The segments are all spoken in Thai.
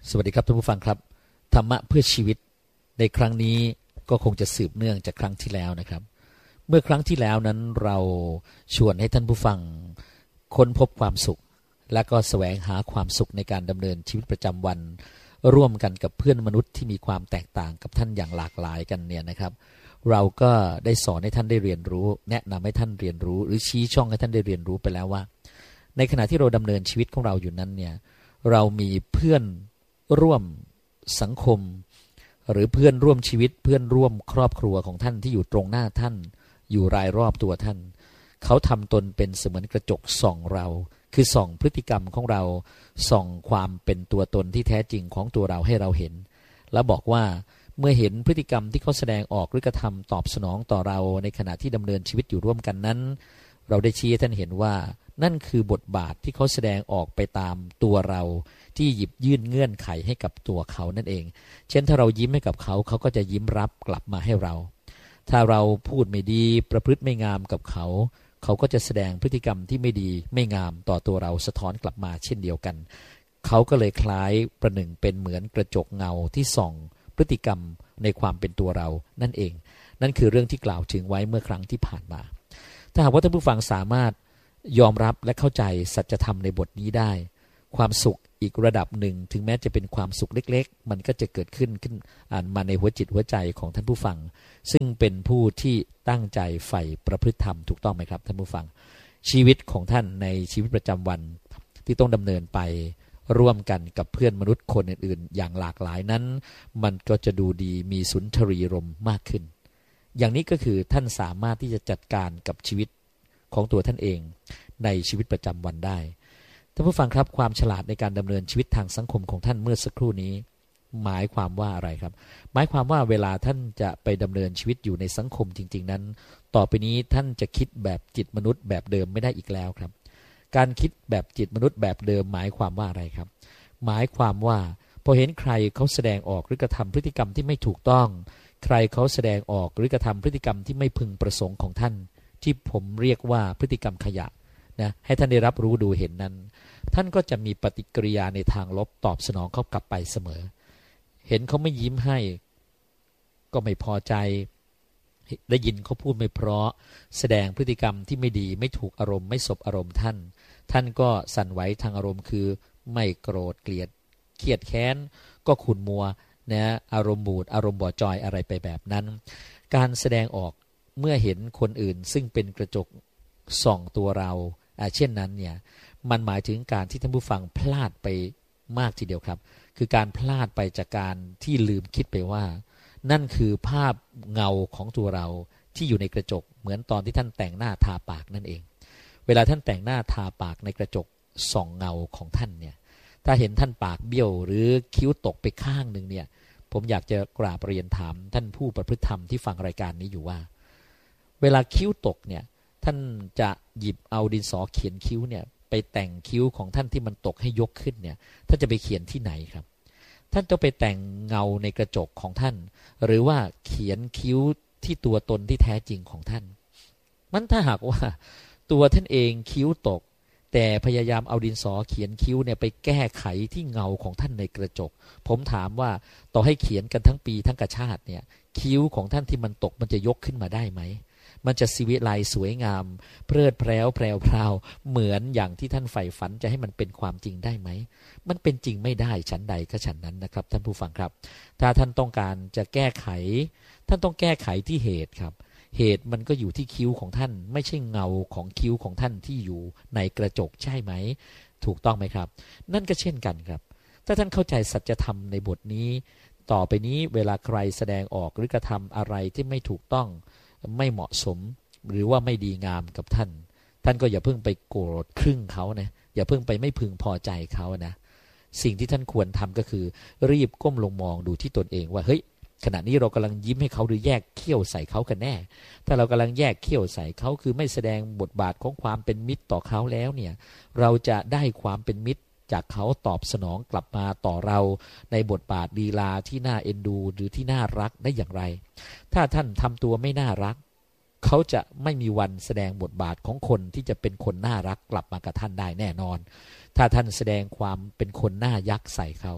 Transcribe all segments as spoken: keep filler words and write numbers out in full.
สวัสดีครับท่านผู้ฟังครับธรรมะเพื่อชีวิตในครั้งนี้ก็คงจะสืบเนื่องจากครั้งที่แล้วนะครับเมื่อครั้งที่แล้วนั้นเราชวนให้ท่านผู้ฟังค้นพบความสุขและก็แสวงหาความสุขในการดำเนินชีวิตประจำวันร่วมกันกับเพื่อนมนุษย์ที่มีความแตกต่างกับท่านอย่างหลากหลายกันเนี่ยนะครับเราก็ได้สอนให้ท่านได้เรียนรู้แนะนำให้ท่านเรียนรู้หรือชี้ช่องให้ท่านได้เรียนรู้ไปแล้วว่าในขณะที่เราดำเนินชีวิตของเราอยู่นั้นเนี่ยเรามีเพื่อนร่วมสังคมหรือเพื่อนร่วมชีวิตเพื่อนร่วมครอบครัวของท่านที่อยู่ตรงหน้าท่านอยู่รายรอบตัวท่านเขาทำตนเป็นเสมือนกระจกส่องเราคือส่องพฤติกรรมของเราส่องความเป็นตัวตนที่แท้จริงของตัวเราให้เราเห็นแล้วบอกว่าเมื่อเห็นพฤติกรรมที่เขาแสดงออกหรือกระทำตอบสนองต่อเราในขณะที่ดำเนินชีวิตอยู่ร่วมกันนั้นเราได้ชี้ให้ท่านเห็นว่านั่นคือบทบาทที่เขาแสดงออกไปตามตัวเราที่หยิบยื่นเงื่อนไขให้กับตัวเขานั่นเองเช่นถ้าเรายิ้มให้กับเขาเขาก็จะยิ้มรับกลับมาให้เราถ้าเราพูดไม่ดีประพฤติไม่งามกับเขาเขาก็จะแสดงพฤติกรรมที่ไม่ดีไม่งามต่อตัวเราสะท้อนกลับมาเช่นเดียวกันเขาก็เลยคล้ายประหนึ่งเป็นเหมือนกระจกเงาที่ส่องพฤติกรรมในความเป็นตัวเรานั่นเองนั่นคือเรื่องที่กล่าวถึงไว้เมื่อครั้งที่ผ่านมาถ้าหากว่าท่านผู้ฟังสามารถยอมรับและเข้าใจสัจธรรมในบทนี้ได้ความสุขอีกระดับหนึ่งถึงแม้จะเป็นความสุขเล็กๆมันก็จะเกิดขึ้นขึ้นอ่านมาในหัวจิตหัวใจของท่านผู้ฟังซึ่งเป็นผู้ที่ตั้งใจใฝ่ประพฤติธรรมถูกต้องไหมครับท่านผู้ฟังชีวิตของท่านในชีวิตประจำวันที่ต้องดำเนินไปร่วมกันกับเพื่อนมนุษย์คนอื่นๆอย่างหลากหลายนั้นมันก็จะดูดีมีสุนทรีรมมากขึ้นอย่างนี้ก็คือท่านสามารถที่จะจัดการกับชีวิตของตัวท่านเองในชีวิตประจำวันได้ท่านผู้ฟังครับความฉลาดในการดำเนินชีวิตทางสังคมของท่านเมื่อสักครู่นี้หมายความว่าอะไรครับหมายความว่าเวลาท่านจะไปดำเนินชีวิตอยู่ในสังคมจริงๆนั้นต่อไปนี้ท่านจะคิดแบบจิตมนุษย์แบบเดิมไม่ได้อีกแล้วครับการคิดแบบจิตมนุษย์แบบเดิมหมายความว่าอะไรครับหมายความว่าพอเห็นใครเขาแสดงออกหรือกระทำพฤติกรรมที่ไม่ถูกต้องใครเขาแสดงออกหรือกระทำพฤติกรรมที่ไม่พึงประสงค์ของท่านที่ผมเรียกว่าพฤติกรรมขยะนะให้ท่านได้รับรู้ดูเห็นนั้นท่านก็จะมีปฏิกิริยาในทางลบตอบสนองเขากลับไปเสมอเห็นเขาไม่ยิ้มให้ก็ไม่พอใจได้ยินเขาพูดไม่เพราะแสดงพฤติกรรมที่ไม่ดีไม่ถูกอารมณ์ไม่สบอารมณ์ท่านท่านก็สั่นไหวทางอารมณ์คือไม่โกรธเกลียดเครียดแค้นก็ขุ่นมัวนะอารมณ์บูดอารมณ์บ่อจอยอะไรไปแบบนั้นการแสดงออกเมื่อเห็นคนอื่นซึ่งเป็นกระจกส่องตัวเราเช่นนั้นเนี่ยมันหมายถึงการที่ท่านผู้ฟังพลาดไปมากทีเดียวครับคือการพลาดไปจากการที่ลืมคิดไปว่านั่นคือภาพเงาของตัวเราที่อยู่ในกระจกเหมือนตอนที่ท่านแต่งหน้าทาปากนั่นเองเวลาท่านแต่งหน้าทาปากในกระจกส่องเงาของท่านเนี่ยถ้าเห็นท่านปากเบี้ยวหรือคิ้วตกไปข้างหนึ่งเนี่ยผมอยากจะกราบเรียนถามท่านผู้ประพฤติธรรมที่ฟังรายการนี้อยู่ว่าเวลาคิ้วตกเนี่ยท่านจะหยิบเอาดินสอเขียนคิ้วเนี่ยไปแต่งคิ้วของท่านที่มันตกให้ยกขึ้นเนี่ยท่านจะไปเขียนที่ไหนครับท่านต้องไปแต่งเงาในกระจกของท่านหรือว่าเขียนคิ้วที่ตัวตนที่แท้จริงของท่านมันถ้าหากว่าตัวท่านเองคิ้วตกแต่พยายามเอาดินสอเขียนคิ้วเนี่ยไปแก้ไขที่เงาของท่านในกระจกผมถามว่าต่อให้เขียนกันทั้งปีทั้งกระชาติเนี่ยคิ้วของท่านที่มันตกมันจะยกขึ้นมาได้ไหมมันจะสิวิไลสวยงามเพลิดเพลินแพรวพราวเหมือนอย่างที่ท่านใฝ่ฝันจะให้มันเป็นความจริงได้ไหมมันเป็นจริงไม่ได้ฉันใดก็ฉันนั้นนะครับท่านผู้ฟังครับถ้าท่านต้องการจะแก้ไขท่านต้องแก้ไขที่เหตุครับเหตุมันก็อยู่ที่คิ้วของท่านไม่ใช่เงาของคิ้วของท่านที่อยู่ในกระจกใช่ไหมถูกต้องไหมครับนั่นก็เช่นกันครับถ้าท่านเข้าใจสัจธรรมในบทนี้ต่อไปนี้เวลาใครแสดงออกหรือกระทำอะไรที่ไม่ถูกต้องไม่เหมาะสมหรือว่าไม่ดีงามกับท่านท่านก็อย่าเพิ่งไปโกรธครึ่งเขานะอย่าเพิ่งไปไม่พึงพอใจเขานะสิ่งที่ท่านควรทำก็คือรีบก้มลงมองดูที่ตนเองว่าเฮ้ยขณะนี้เรากำลังยิ้มให้เขาหรือแยกเขี้ยวใส่เขากันแน่ถ้าเรากำลังแยกเขี้ยวใส่เขาคือไม่แสดงบทบาทของความเป็นมิตรต่อเขาแล้วเนี่ยเราจะได้ความเป็นมิตรจากเขาตอบสนองกลับมาต่อเราในบทบาทลีลาที่น่าเอ็นดูหรือที่น่ารักได้อย่างไรถ้าท่านทำตัวไม่น่ารักเขาจะไม่มีวันแสดงบทบาทของคนที่จะเป็นคนน่ารักกลับมากับท่านได้แน่นอนถ้าท่านแสดงความเป็นคนน่ายักใส่เขา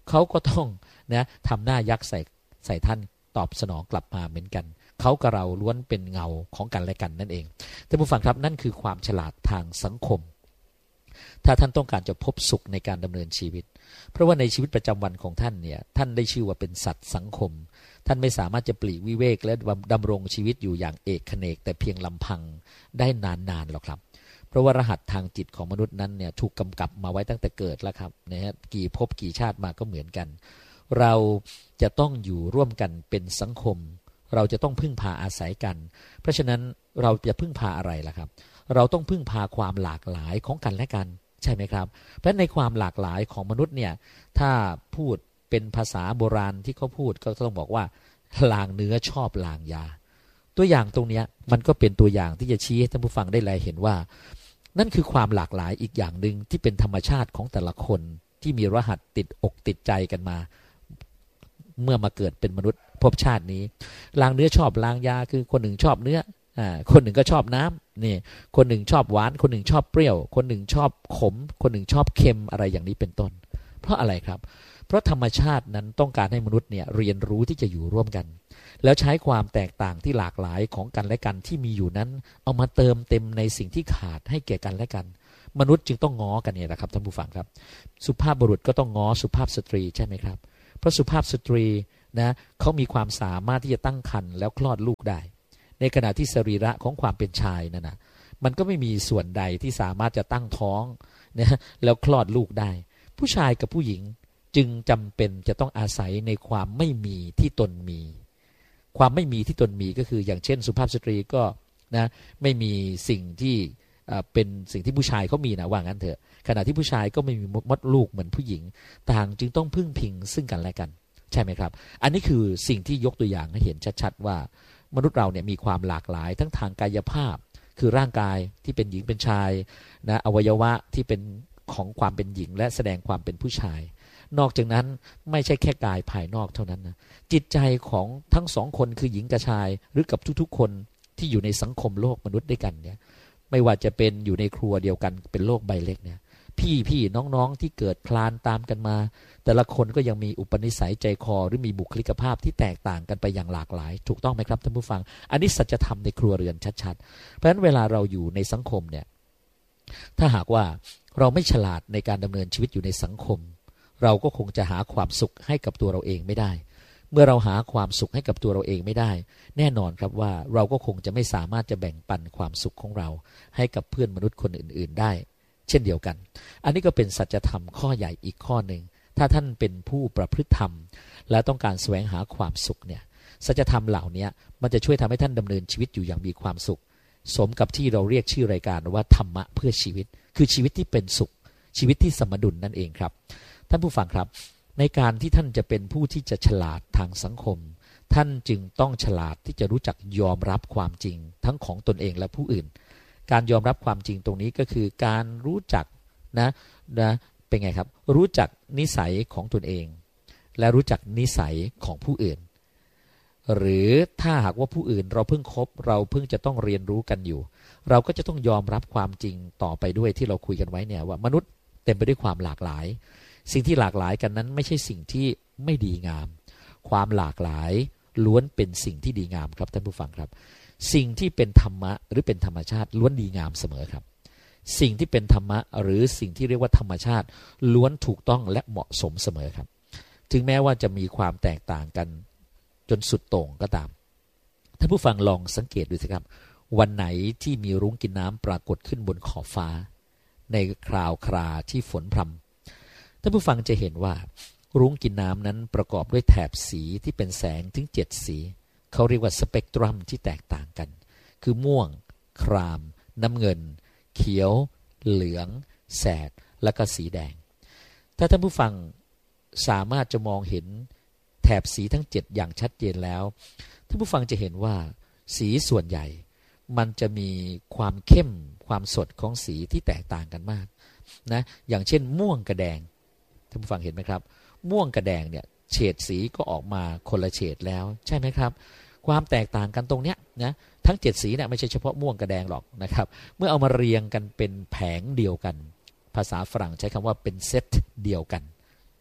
เขาก็ต้องนะทำหน้ายักษ์ใส่ใส่ท่านตอบสนองกลับมาเหมือนกันเขากับเราล้วนเป็นเงาของกันและกันนั่นเองท่านผู้ฟังครับนั่นคือความฉลาดทางสังคมถ้าท่านต้องการจะพบสุขในการดำเนินชีวิตเพราะว่าในชีวิตประจำวันของท่านเนี่ยท่านได้ชื่อว่าเป็นสัตว์สังคมท่านไม่สามารถจะปลีกวิเวกและดำรงชีวิตอยู่อย่างเอกเขนกแต่เพียงลำพังได้นานๆหรอกครับเพราะว่ารหัสทางจิตของมนุษย์นั้นเนี่ยถูกกำกับมาไว้ตั้งแต่เกิดแล้วครับนะฮะกี่ภพกี่ชาติมาก็เหมือนกันเราจะต้องอยู่ร่วมกันเป็นสังคมเราจะต้องพึ่งพาอาศัยกันเพราะฉะนั้นเราจะพึ่งพาอะไรล่ะครับเราต้องพึ่งพาความหลากหลายของกันและกันใช่ไหมครับเพราะในความหลากหลายของมนุษย์เนี่ยถ้าพูดเป็นภาษาโบราณที่เขาพูดก็ต้องบอกว่าลางเนื้อชอบลางยาตัวอย่างตรงนี้มันก็เป็นตัวอย่างที่จะชี้ให้ท่านผู้ฟังได้แลเห็นว่านั่นคือความหลากหลายอีกอย่างหนึ่งที่เป็นธรรมชาติของแต่ละคนที่มีรหัสติดอกติดใจกันมาเมื่อมาเกิดเป็นมนุษย์ภพชาตินี้ลางเนื้อชอบลางยาคือคนหนึ่งชอบเนื้ออ่าคนหนึ่งก็ชอบน้ำนี่คนหนึ่งชอบหวานคนหนึ่งชอบเปรี้ยวคนหนึ่งชอบขมคนหนึ่งชอบเค็มอะไรอย่างนี้เป็นต้นเพราะอะไรครับเพราะธรรมชาตินั้นต้องการให้มนุษย์เนี่ยเรียนรู้ที่จะอยู่ร่วมกันแล้วใช้ความแตกต่างที่หลากหลายของกันและกันที่มีอยู่นั้นเอามาเติมเต็มในสิ่งที่ขาดให้แก่กันและกันมนุษย์จึงต้องง้อกันเนี่ยนะครับท่านผู้ฟังครับสุภาพบุรุษก็ต้องง้อสุภาพสตรีใช่ไหมครับเพราะสุภาพสตรีนะเขามีความสามารถที่จะตั้งครรภ์แล้วคลอดลูกได้ในขณะที่สรีระของความเป็นชายนั่นนะมันก็ไม่มีส่วนใดที่สามารถจะตั้งท้องนะแล้วคลอดลูกได้ผู้ชายกับผู้หญิงจึงจำเป็นจะต้องอาศัยในความไม่มีที่ตนมีความไม่มีที่ตนมีก็คืออย่างเช่นสุภาพสตรีก็นะไม่มีสิ่งที่เป็นสิ่งที่ผู้ชายเขามีนะว่างั้นเถอะขณะที่ผู้ชายก็ไม่มีมดลูกเหมือนผู้หญิงต่างจึงต้องพึ่งพิงซึ่งกันและกันใช่ไหมครับอันนี้คือสิ่งที่ยกตัวอย่างให้เห็นชัดๆว่ามนุษย์เราเนี่ยมีความหลากหลายทั้งทางกายภาพคือร่างกายที่เป็นหญิงเป็นชายนะอวัยวะที่เป็นของความเป็นหญิงและแสดงความเป็นผู้ชายนอกจากนั้นไม่ใช่แค่กายภายนอกเท่านั้นนะจิตใจของทั้งสองคนคือหญิงกับชายหรือกับทุกๆคนที่อยู่ในสังคมโลกมนุษย์ด้วยกันเนี่ยไม่ว่าจะเป็นอยู่ในครัวเดียวกันเป็นโลกใบเล็กเนี่ยพี่พี่น้องๆที่เกิดคลานตามกันมาแต่ละคนก็ยังมีอุปนิสัยใจคอหรือมีบุคลิกภาพที่แตกต่างกันไปอย่างหลากหลายถูกต้องไหมครับท่านผู้ฟังอันนี้สัจธรรมในครัวเรือนชัดๆเพราะฉะนั้นเวลาเราอยู่ในสังคมเนี่ยถ้าหากว่าเราไม่ฉลาดในการดำเนินชีวิตอยู่ในสังคมเราก็คงจะหาความสุขให้กับตัวเราเองไม่ได้เมื่อเราหาความสุขให้กับตัวเราเองไม่ได้แน่นอนครับว่าเราก็คงจะไม่สามารถจะแบ่งปันความสุขของเราให้กับเพื่อนมนุษย์คนอื่นๆได้เช่นเดียวกันอันนี้ก็เป็นสัจธรรมข้อใหญ่อีกข้อหนึ่งถ้าท่านเป็นผู้ประพฤติธรรมและต้องการแสวงหาความสุขเนี่ยสัจธรรมเหล่านี้มันจะช่วยทำให้ท่านดำเนินชีวิตอยู่อย่างมีความสุขสมกับที่เราเรียกชื่อรายการว่าธรรมะเพื่อชีวิตคือชีวิตที่เป็นสุขชีวิตที่สมดุลนั่นเองครับท่านผู้ฟังครับในการที่ท่านจะเป็นผู้ที่จะฉลาดทางสังคมท่านจึงต้องฉลาดที่จะรู้จักยอมรับความจริงทั้งของตนเองและผู้อื่นการยอมรับความจริงตรงนี้ก็คือการรู้จักนะนะเป็นไงครับรู้จักนิสัยของตนเองและรู้จักนิสัยของผู้อื่นหรือถ้าหากว่าผู้อื่นเราเพิ่งคบเราเพิ่งจะต้องเรียนรู้กันอยู่เราก็จะต้องยอมรับความจริงต่อไปด้วยที่เราคุยกันไว้เนี่ยว่ามนุษย์เต็มไปด้วยความหลากหลายสิ่งที่หลากหลายกันนั้นไม่ใช่สิ่งที่ไม่ดีงามความหลากหลายล้วนเป็นสิ่งที่ดีงามครับท่านผู้ฟังครับสิ่งที่เป็นธรรมะหรือเป็นธรรมชาติล้วนดีงามเสมอครับสิ่งที่เป็นธรรมะหรือสิ่งที่เรียกว่าธรรมชาติล้วนถูกต้องและเหมาะสมเสมอครับถึงแม้ว่าจะมีความแตกต่างกันจนสุดโต่งก็ตามท่านผู้ฟังลองสังเกตดูสิครับวันไหนที่มีรุ้งกินน้ำปรากฏขึ้นบนขอบฟ้าในคราวคราที่ฝนพรำท่านผู้ฟังจะเห็นว่ารุ้งกินน้ำนั้นประกอบด้วยแถบสีที่เป็นแสงถึงเจ็ดสีเขาเรียกว่าสเปกตรัมที่แตกต่างกันคือม่วงครามน้ำเงินเขียวเหลืองแสดและก็สีแดงถ้าท่านผู้ฟังสามารถจะมองเห็นแถบสีทั้งเจ็ดอย่างชัดเจนแล้วท่านผู้ฟังจะเห็นว่าสีส่วนใหญ่มันจะมีความเข้มความสดของสีที่แตกต่างกันมากนะอย่างเช่นม่วงกับแดงท่านผู้ฟังเห็นไหมครับม่วงกับแดงเนี่ยเฉดสีก็ออกมาคนละเฉดแล้วใช่ไหมครับความแตกต่างกันตรงเนี้ยนะทั้งเจ็ดสีเนี่ยไม่ใช่เฉพาะม่วงกับแดงหรอกนะครับเมื่อเอามาเรียงกันเป็นแผงเดียวกันภาษาฝรั่งใช้คำว่าเป็นเซตเดียวกัน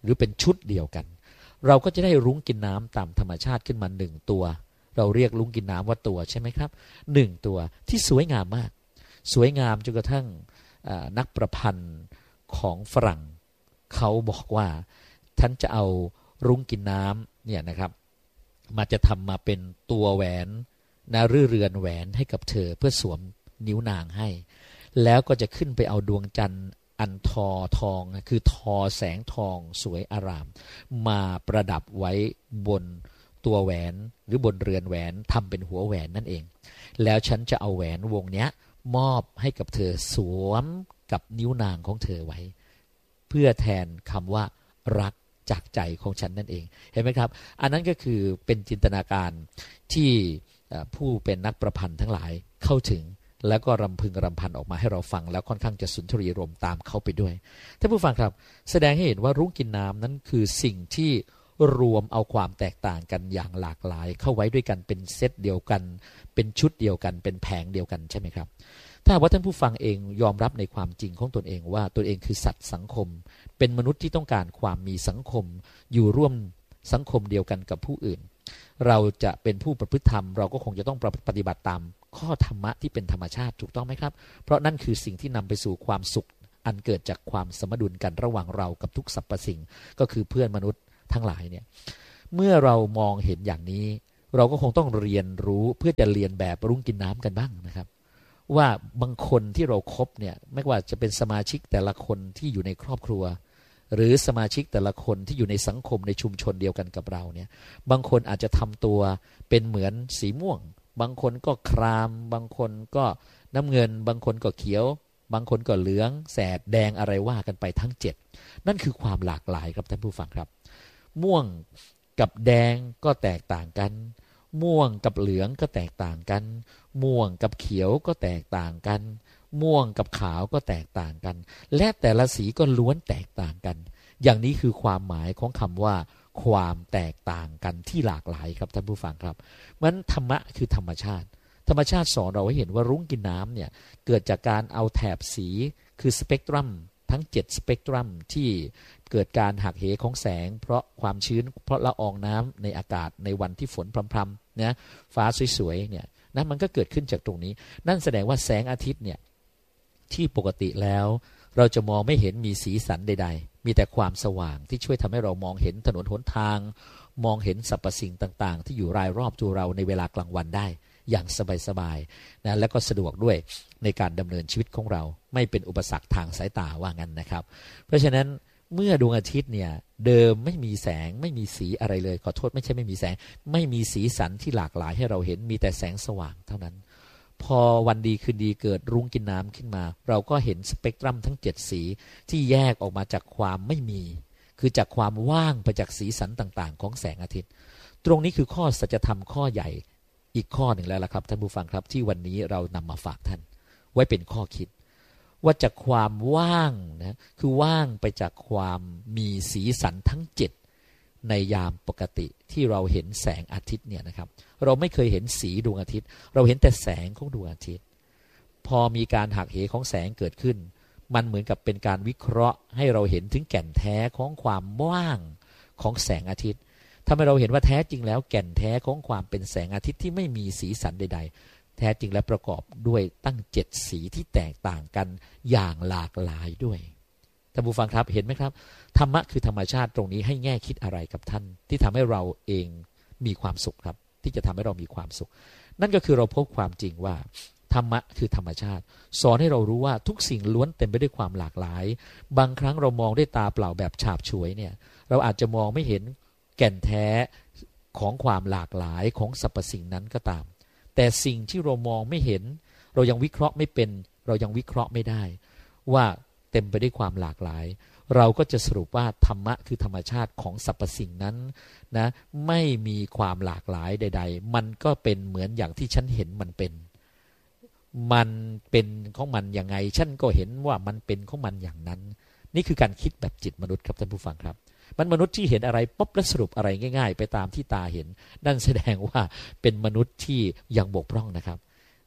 หรือเป็นชุดเดียวกันเราก็จะได้รุ้งกินน้ำตามธรรมชาติขึ้นมาหนึ่งตัวเราเรียกรุ้งกินน้ำว่าตัวใช่ไหมครับหนึ่งตัวที่สวยงามมากสวยงามจนกระทั่งนักประพันธ์ของฝรั่งเขาบอกว่าฉันจะเอารุ้งกินน้ำเนี่ยนะครับมาจะทำมาเป็นตัวแหวนนะหรือเรือนแหวนให้กับเธอเพื่อสวมนิ้วนางให้แล้วก็จะขึ้นไปเอาดวงจันทร์อันทอทองคือทอแสงทองสวยอารามมาประดับไว้บนตัวแหวนหรือบนเรือนแหวนทำเป็นหัวแหวนนั่นเองแล้วฉันจะเอาแหวนวงนี้มอบให้กับเธอสวมกับนิ้วนางของเธอไว้เพื่อแทนคำว่ารักจากใจของฉันนั่นเองเห็นไหมครับอันนั้นก็คือเป็นจินตนาการที่ผู้เป็นนักประพันธ์ทั้งหลายเข้าถึงแล้วก็รำพึงรำพันออกมาให้เราฟังแล้วค่อนข้างจะสุนทรียรมตามเขาไปด้วยท่านผู้ฟังครับแสดงให้เห็นว่ารุ้งกินน้ำนั้นคือสิ่งที่รวมเอาความแตกต่างกันอย่างหลากหลายเข้าไว้ด้วยกันเป็นเซตเดียวกันเป็นชุดเดียวกันเป็นแผงเดียวกันใช่ไหมครับถ้าว่าท่านผู้ฟังเองยอมรับในความจริงของตนเองว่าตนเองคือสัตว์สังคมเป็นมนุษย์ที่ต้องการความมีสังคมอยู่ร่วมสังคมเดียวกันกับผู้อื่นเราจะเป็นผู้ประพฤติธรรมเราก็คงจะต้องปฏิบัติตามข้อธรรมะที่เป็นธรรมชาติถูกต้องไหมครับเพราะนั่นคือสิ่งที่นำไปสู่ความสุขอันเกิดจากความสมดุลกันระหว่างเรากับทุกสรรพสิ่งก็คือเพื่อนมนุษย์ทั้งหลายเนี่ยเมื่อเรามองเห็นอย่างนี้เราก็คงต้องเรียนรู้เพื่อจะเรียนแบบรุ้งกินน้ำกันบ้างนะครับว่าบางคนที่เราครบเนี่ยไม่ว่าจะเป็นสมาชิกแต่ละคนที่อยู่ในครอบครัวหรือสมาชิกแต่ละคนที่อยู่ในสังคมในชุมชนเดียวกันกับเราเนี่ยบางคนอาจจะทำตัวเป็นเหมือนสีม่วงบางคนก็ครามบางคนก็น้ำเงินบางคนก็เขียวบางคนก็เหลืองแสดแดงอะไรว่ากันไปทั้งเจ็ดนั่นคือความหลากหลายครับท่านผู้ฟังครับม่วงกับแดงก็แตกต่างกันม่วงกับเหลืองก็แตกต่างกันม่วงกับเขียวก็แตกต่างกันม่วงกับขาวก็แตกต่างกันและแต่ละสีก็ล้วนแตกต่างกันอย่างนี้คือความหมายของคำว่าความแตกต่างกันที่หลากหลายครับท่านผู้ฟังครับมันธรรมะคือธรรมชาติธรรมชาติสอนเราให้เห็นว่ารุ้งกินน้ำเนี่ยเกิดจากการเอาแถบสีคือสเปกตรัมทั้งเจ็ดสเปกตรัมที่เกิดการหักเหของแสงเพราะความชื้นเพราะละอองน้ำในอากาศในวันที่ฝนพรำๆเนี่ยฟ้าสวยๆเนี่ยนั่นมันก็เกิดขึ้นจากตรงนี้นั่นแสดงว่าแสงอาทิตย์เนี่ยที่ปกติแล้วเราจะมองไม่เห็นมีสีสันใดๆมีแต่ความสว่างที่ช่วยทำให้เรามองเห็นถนนหนทางมองเห็นสรรพสิ่งต่างๆที่อยู่รายรอบตัวเราในเวลากลางวันได้อย่างสบายๆนะและก็สะดวกด้วยในการดำเนินชีวิตของเราไม่เป็นอุปสรรคทางสายตาว่างั้นนะครับเพราะฉะนั้นเมื่อดวงอาทิตย์เนี่ยเดิมไม่มีแสงไม่มีสีอะไรเลยขอโทษไม่ใช่ไม่มีแสงไม่มีสีสันที่หลากหลายให้เราเห็นมีแต่แสงสว่างเท่านั้นพอวันดีคืนดีเกิดรุ้งกินน้ำขึ้นมาเราก็เห็นสเปกตรัมทั้งเจ็ดสีที่แยกออกมาจากความไม่มีคือจากความว่างไปจากสีสันต่างๆของแสงอาทิตย์ตรงนี้คือข้อสัจธรรมข้อใหญ่อีกข้อหนึ่งแล้วล่ะครับท่านผู้ฟังครับที่วันนี้เรานำมาฝากท่านไว้เป็นข้อคิดว่าจากความว่างนะคือว่างไปจากความมีสีสันทั้งเจ็ดในยามปกติที่เราเห็นแสงอาทิตย์เนี่ยนะครับเราไม่เคยเห็นสีดวงอาทิตย์เราเห็นแต่แสงของดวงอาทิตย์พอมีการหักเหของแสงเกิดขึ้นมันเหมือนกับเป็นการวิเคราะห์ให้เราเห็นถึงแก่นแท้ของความว่างของแสงอาทิตย์ทำให้เราเห็นว่าแท้จริงแล้วแก่นแท้ของความเป็นแสงอาทิตย์ที่ไม่มีสีสันใดๆแท้จริงและประกอบด้วยตั้งเจ็ดสีที่แตกต่างกันอย่างหลากหลายด้วยท่านผู้ฟังครับเห็นไหมครับธรรมะคือธรรมชาติตรงนี้ให้แง่คิดอะไรกับท่านที่ทำให้เราเองมีความสุขครับที่จะทำให้เรามีความสุขนั่นก็คือเราพบความจริงว่าธรรมะคือธรรมชาติสอนให้เรารู้ว่าทุกสิ่งล้วนเต็มไปด้วยความหลากหลายบางครั้งเรามองด้วยตาเปล่าแบบฉาบฉวยเนี่ยเราอาจจะมองไม่เห็นแก่นแท้ของความหลากหลายของสรรพสิ่งนั้นก็ตามแต่สิ่งที่เรามองไม่เห็นเรายังวิเคราะห์ไม่เป็นเรายังวิเคราะห์ไม่ได้ว่าเต็มไปด้วยความหลากหลายเราก็จะสรุปว่าธรรมะคือธรรมชาติของสรรพสิ่งนั้นนะไม่มีความหลากหลายใดๆมันก็เป็นเหมือนอย่างที่ฉันเห็นมันเป็นมันเป็นของมันยังไงฉันก็เห็นว่ามันเป็นของมันอย่างนั้นนี่คือการคิดแบบจิตมนุษย์ครับท่านผู้ฟังครับมันมนุษย์ที่เห็นอะไรปุ๊บแล้วสรุปอะไรง่ายๆไปตามที่ตาเห็นนั่นแสดงว่าเป็นมนุษย์ที่ยังบกพร่องนะครับ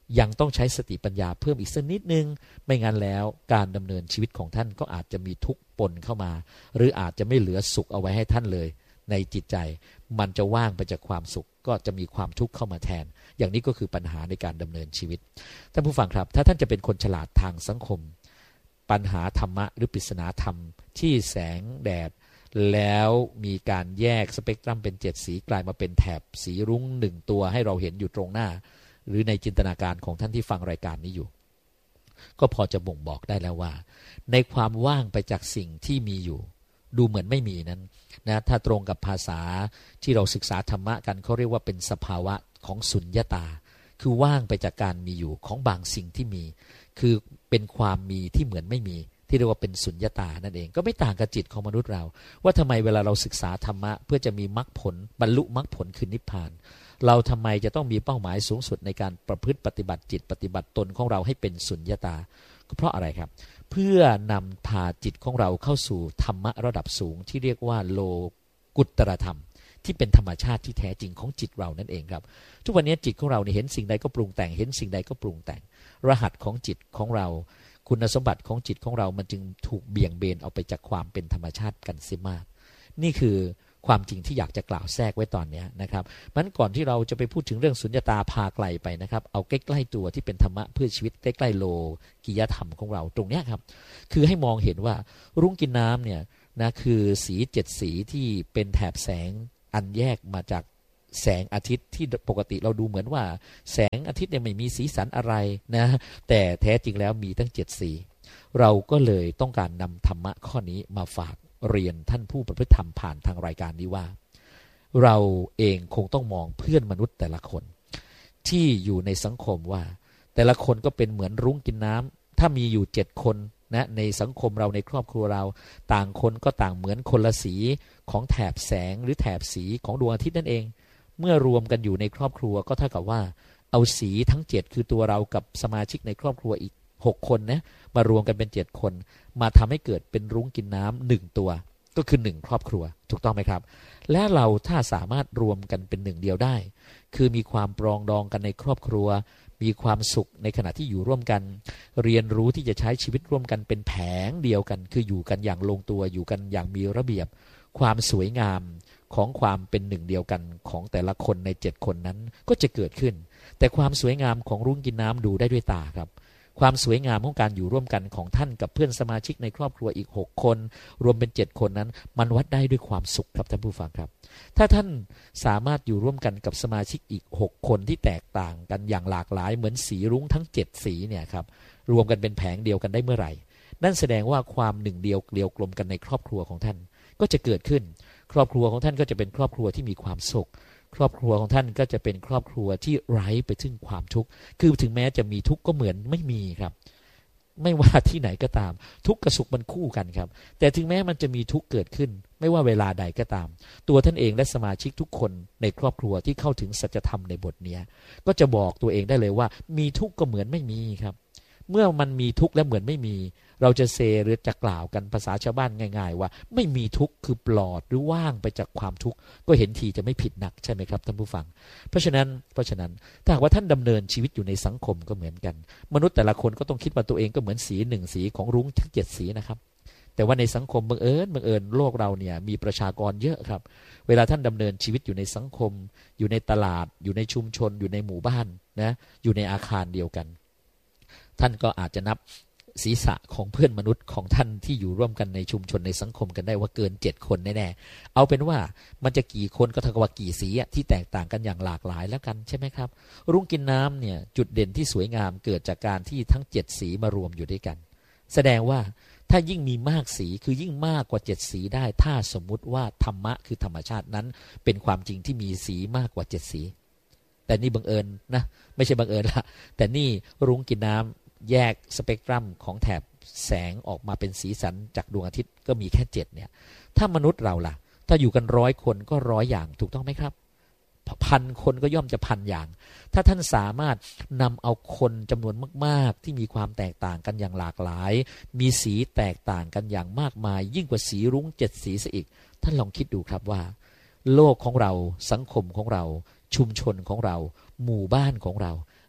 ยังต้องใช้สติปัญญาเพิ่มอีกสักนิดนึงไม่งั้นแล้วการดำเนินชีวิตของท่านก็อาจจะมีทุกข์ปนเข้ามาหรืออาจจะไม่เหลือสุขเอาไว้ให้ท่านเลยในจิตใจมันจะว่างไปจากความสุขก็จะมีความทุกข์เข้ามาแทนอย่างนี้ก็คือปัญหาในการดำเนินชีวิตท่านผู้ฟังครับถ้าท่านจะเป็นคนฉลาดทางสังคมปัญหาธรรมะหรือปริศนาธรรมที่แสงแดดแล้วมีการแยกสเปกตรัมเป็นเจ็ดสีกลายมาเป็นแถบสีรุ้งหนึ่งตัวให้เราเห็นอยู่ตรงหน้าหรือในจินตนาการของท่านที่ฟังรายการนี้อยู่ก็พอจะบ่งบอกได้แล้วว่าในความว่างไปจากสิ่งที่มีอยู่ดูเหมือนไม่มีนั้นนะถ้าตรงกับภาษาที่เราศึกษาธรรมะกันเขาเรียกว่าเป็นสภาวะของสุญญตาคือว่างไปจากการมีอยู่ของบางสิ่งที่มีคือเป็นความมีที่เหมือนไม่มีที่เรียกว่าเป็นสุญญตานั่นเองก็ไม่ต่างกับจิตของมนุษย์เราว่าทำไมเวลาเราศึกษาธรรมะเพื่อจะมีมรรคผลบรรลุมรรคผลคือนิพพานเราทำไมจะต้องมีเป้าหมายสูงสุดในการประพฤติปฏิบัติจิตปฏิบัติตนของเราให้เป็นสุญญตาก็เพราะอะไรครับเพื่อนำพาจิตของเราเข้าสู่ธรรมะระดับสูงที่เรียกว่าโลกุตตรธรรมที่เป็นธรรมชาติที่แท้จริงของจิตเรานั่นเองครับทุกวันนี้จิตของเราเนี่ยเห็นสิ่งใดก็ปรุงแต่งเห็นสิ่งใดก็ปรุงแต่งรหัสของจิตของเราคุณสมบัติของจิตของเรามันจึงถูกเบี่ยงเบนเอาไปจากความเป็นธรรมชาติกันเสียมากนี่คือความจริงที่อยากจะกล่าวแทรกไว้ตอนนี้นะครับมันก่อนที่เราจะไปพูดถึงเรื่องสุญญตาพาไกลไปนะครับเอาใกล้ๆตัวที่เป็นธรรมะเพื่อชีวิตใกล้ๆโลกิยธรรมของเราตรงนี้ครับคือให้มองเห็นว่ารุ้งกินน้ำเนี่ยนะคือสีเจ็ดสีที่เป็นแถบแสงอันแยกมาจากแสงอาทิตย์ที่ปกติเราดูเหมือนว่าแสงอาทิตย์เนี่ยไม่มีสีสันอะไรนะแต่แท้จริงแล้วมีตั้งเจ็ดสีเราก็เลยต้องการนำธรรมะข้อนี้มาฝากเรียนท่านผู้ประพฤติธรรมผ่านทางรายการนี้ว่าเราเองคงต้องมองเพื่อนมนุษย์แต่ละคนที่อยู่ในสังคมว่าแต่ละคนก็เป็นเหมือนรุ้งกินน้ำถ้ามีอยู่เจ็ดคนนะในสังคมเราในครอบครัวเราต่างคนก็ต่างเหมือนคนละสีของแถบแสงหรือแถบสีของดวงอาทิตย์นั่นเองเมื่อรวมกันอยู่ในครอบครัวก็เท่ากับว่าเอาสีทั้งเจ็ดคือตัวเรากับสมาชิกในครอบครัวอีกหกคนนะมารวมกันเป็นเจ็ดคนมาทำให้เกิดเป็นรุ้งกินน้ำหนึ่งตัวก็คือหนึ่งครอบครัวถูกต้องไหมครับและเราถ้าสามารถรวมกันเป็นหนึ่งเดียวได้คือมีความปรองดองกันในครอบครัวมีความสุขในขณะที่อยู่ร่วมกันเรียนรู้ที่จะใช้ชีวิตร่วมกันเป็นแผงเดียวกันคืออยู่กันอย่างลงตัวอยู่กันอย่างมีระเบียบความสวยงามของความเป็นหนึ่งเดียวกันของแต่ละคนในเจ็ดคนนั้นก็จะเกิดขึ้นแต่ความสวยงามของรุ้งกินน้ำดูได้ด้วยตาครับความสวยงามของการอยู่ร่วมกันของท่านกับเพื่อนสมาชิกในครอบครัวอีกหกคนรวมเป็นเจ็ดคนนั้นมันวัดได้ด้วยความสุขครับท่านผู้ฟังครับถ้าท่านสามารถอยู่ร่วมกันกับสมาชิกอีกหกคนที่แตกต่างกันอย่างหลากหลายเหมือนสีรุ้งทั้งเจ็ดสีเนี่ยครับรวมกันเป็นแผงเดียวกันได้เมื่อไหร่นั่นแสดงว่าความหนึ่งเดียวเกลียวกลมกันในครอบครัวของท่านก็จะเกิดขึ้นครอบครัวของท่านก็จะเป็นครอบครัวที่มีความสุขครอบครัวของท่านก็จะเป็นครอบครัวที่ไร้ไปถึงความทุกข์คือถึงแม้จะมีทุกข์ก็เหมือนไม่มีครับไม่ว่าที่ไหนก็ตามทุกข์กับสุขมันคู่กันครับแต่ถึงแม้มันจะมีทุกข์เกิดขึ้นไม่ว่าเวลาใดก็ตามตัวท่านเองและสมาชิกทุกคนในครอบครัวที่เข้าถึงสัจธรรมในบทนี้ก็จะบอกตัวเองได้เลยว่ามีทุกข์ก็เหมือนไม่มีครับเมื่อมันมีทุกข์และเหมือนไม่มีเราจะเซหรือจะกล่าวกันภาษาชาวบ้านง่ายๆว่าไม่มีทุกข์คือปลอดหรือว่างไปจากความทุกข์ก็เห็นทีจะไม่ผิดนักใช่ไหมครับท่านผู้ฟังเพราะฉะนั้นเพราะฉะนั้นถ้าหากว่าท่านดำเนินชีวิตอยู่ในสังคมก็เหมือนกันมนุษย์แต่ละคนก็ต้องคิดว่าตัวเองก็เหมือนสีหนึ่งสีของรุ้งทั้งเจ็ดสีนะครับแต่ว่าในสังคมบังเอิญบังเอิญโลกเราเนี่ยมีประชากรเยอะครับเวลาท่านดำเนินชีวิตอยู่ในสังคมอยู่ในตลาดอยู่ในชุมชนอยู่ในหมู่บ้านนะอยู่ในอาคารเดียวกันท่านก็อาจจะนับศีรษะของเพื่อนมนุษย์ของท่านที่อยู่ร่วมกันในชุมชนในสังคมกันได้ว่าเกินเจ็ดคนแน่ๆเอาเป็นว่ามันจะกี่คนก็เท่ากับว่ากี่สีที่แตกต่างกันอย่างหลากหลายแล้วกันใช่ไหมครับรุ้งกินน้ำเนี่ยจุดเด่นที่สวยงามเกิดจากการที่ทั้งเจ็ดสีมารวมอยู่ด้วยกันแสดงว่าถ้ายิ่งมีมากสีคือยิ่งมากกว่าเจ็ดสีได้ถ้าสมมุติว่าธรรมะคือธรรมชาตินั้นเป็นความจริงที่มีสีมากกว่าเจ็ดสีแต่นี่บังเอิญนะไม่ใช่บังเอิญละแต่นี่รุ้งกินน้ำแยกสเปกตรัมของแถบแสงออกมาเป็นสีสันจากดวงอาทิตย์ก็มีแค่เจ็ดเนี่ยถ้ามนุษย์เราล่ะถ้าอยู่กันร้อยคนก็ร้อยอย่างถูกต้องไหมครับพันคนก็ย่อมจะพันอย่างถ้าท่านสามารถนำเอาคนจำนวนมากๆที่มีความแตกต่างกันอย่างหลากหลายมีสีแตกต่างกันอย่างมากมายยิ่งกว่าสีรุ้งเจ็ดสีซะอีกท่านลองคิดดูครับว่าโลกของเราสังคมของเราชุมชนของเราหมู่บ้านของเรา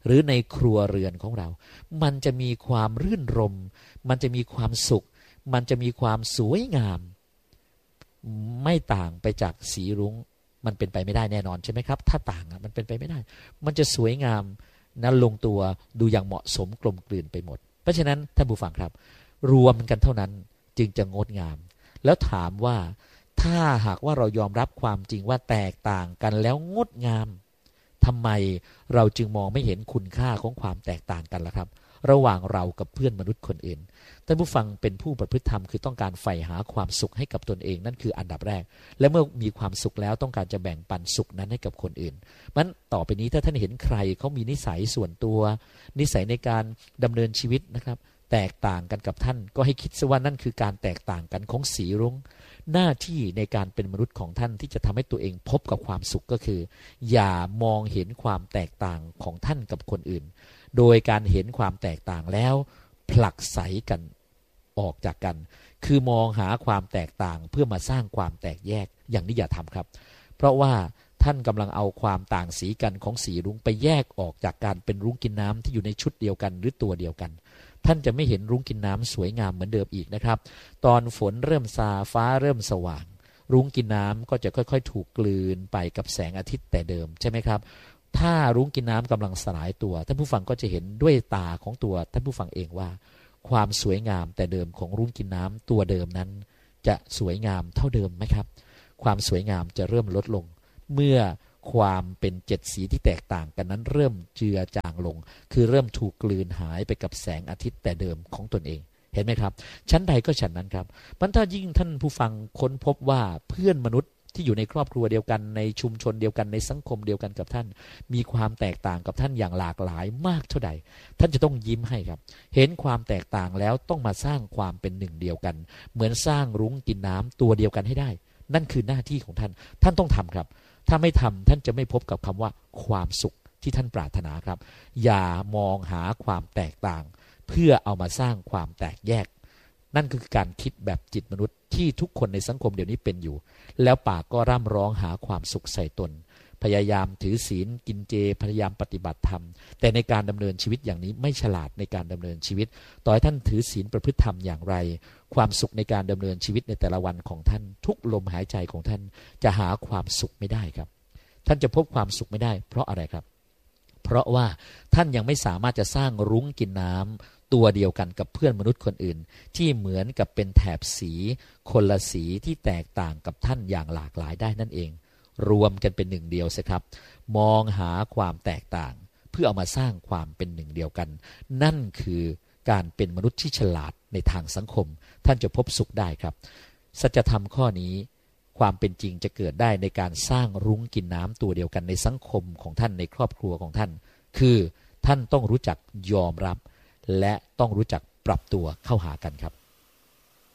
หรือในครัวเรือนของเรามันจะมีความรื่นรมมันจะมีความสุขมันจะมีความสวยงามไม่ต่างไปจากสีรุ้งมันเป็นไปไม่ได้แน่นอนใช่ไหมครับถ้าต่างมันเป็นไปไม่ได้มันจะสวยงามนั้นลงตัวดูอย่างเหมาะสมกลมกลืนไปหมดเพราะฉะนั้นท่านผู้ฟังครับรวมกันเท่านั้นจึงจะงดงามแล้วถามว่าถ้าหากว่าเรายอมรับความจริงว่าแตกต่างกันแล้วงดงามทำไมเราจึงมองไม่เห็นคุณค่าของความแตกต่างกันล่ะครับระหว่างเรากับเพื่อนมนุษย์คนอื่นท่านผู้ฟังเป็นผู้ประพฤติธรรมคือต้องการใฝ่หาความสุขให้กับตนเองนั่นคืออันดับแรกและเมื่อมีความสุขแล้วต้องการจะแบ่งปันสุขนั้นให้กับคนอื่นมันต่อไปนี้ถ้าท่านเห็นใครเขามีนิสัยส่วนตัวนิสัยในการดำเนินชีวิตนะครับแตกต่างกันกับท่านก็ให้คิดซะว่านั่นคือการแตกต่างกันของสีรุ้งหน้าที่ในการเป็นมนุษย์ของท่านที่จะทำให้ตัวเองพบกับความสุขก็คืออย่ามองเห็นความแตกต่างของท่านกับคนอื่นโดยการเห็นความแตกต่างแล้วผลักไสกันออกจากกันคือมองหาความแตกต่างเพื่อมาสร้างความแตกแยกอย่างนี้อย่าทำครับเพราะว่าท่านกำลังเอาความต่างสีกันของสีรุ้งไปแยกออกจากการเป็นรุ้งกินน้ำที่อยู่ในชุดเดียวกันหรือตัวเดียวกันท่านจะไม่เห็นรุ้งกินน้ำสวยงามเหมือนเดิมอีกนะครับตอนฝนเริ่มซาฟ้าเริ่มสว่างรุ้งกินน้ำก็จะค่อยๆถูกกลืนไปกับแสงอาทิตย์แต่เดิมใช่ไหมครับถ้ารุ้งกินน้ำกำลังสลายตัวท่านผู้ฟังก็จะเห็นด้วยตาของตัวท่านผู้ฟังเองว่าความสวยงามแต่เดิมของรุ้งกินน้ำตัวเดิมนั้นจะสวยงามเท่าเดิมไหมครับความสวยงามจะเริ่มลดลงเมื่อความเป็นเจ็ดสีที่แตกต่างกันนั้นเริ่มเจือจางลงคือเริ่มถูกกลืนหายไปกับแสงอาทิตย์แต่เดิมของตนเองเห็นไหมครับชั้นใดก็ฉันนั้นครับมันถ้ายิ่งท่านผู้ฟังค้นพบว่าเพื่อนมนุษย์ที่อยู่ในครอบครัวเดียวกันในชุมชนเดียวกันในสังคมเดียวกันกับท่านมีความแตกต่างกับท่านอย่างหลากหลายมากเท่าใดท่านจะต้องยิ้มให้ครับเห็นความแตกต่างแล้วต้องมาสร้างความเป็นหนึ่งเดียวกันเหมือนสร้างรุ้งกินน้ำตัวเดียวกันให้ได้นั่นคือหน้าที่ของท่านท่านต้องทำครับถ้าไม่ทำท่านจะไม่พบกับคำว่าความสุขที่ท่านปรารถนาครับอย่ามองหาความแตกต่างเพื่อเอามาสร้างความแตกแยกนั่นคือการคิดแบบจิตมนุษย์ที่ทุกคนในสังคมเดี๋ยวนี้เป็นอยู่แล้วปากก็ร่ำร้องหาความสุขใส่ตนพยายามถือศีลกินเจพยายามปฏิบัติธรรมแต่ในการดำเนินชีวิตอย่างนี้ไม่ฉลาดในการดำเนินชีวิตต่อให้ท่านถือศีลประพฤติธรรมอย่างไรความสุขในการดำเนินชีวิตในแต่ละวันของท่านทุกลมหายใจของท่านจะหาความสุขไม่ได้ครับท่านจะพบความสุขไม่ได้เพราะอะไรครับเพราะว่าท่านยังไม่สามารถจะสร้างรุ้งกินน้ำตัวเดียวกันกับเพื่อนมนุษย์คนอื่นที่เหมือนกับเป็นแถบสีคนละสีที่แตกต่างกับท่านอย่างหลากหลายได้นั่นเองรวมกันเป็นหนึ่งเดียวสิครับมองหาความแตกต่างเพื่อเอามาสร้างความเป็นหนึ่งเดียวกันนั่นคือการเป็นมนุษย์ที่ฉลาดในทางสังคมท่านจะพบสุขได้ครับสัจธรรมข้อนี้ความเป็นจริงจะเกิดได้ในการสร้างรุ้งกินน้ำตัวเดียวกันในสังคมของท่านในครอบครัวของท่านคือท่านต้องรู้จักยอมรับและต้องรู้จักปรับตัวเข้าหากันครับ